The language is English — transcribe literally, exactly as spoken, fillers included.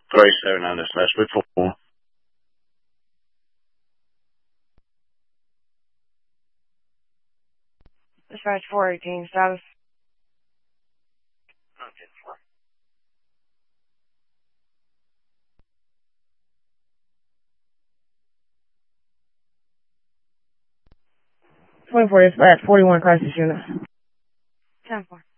three seven on dispatch, with four. Dispatch four eighteen, status. twenty-four dispatch, forty-one crisis unit. ten four.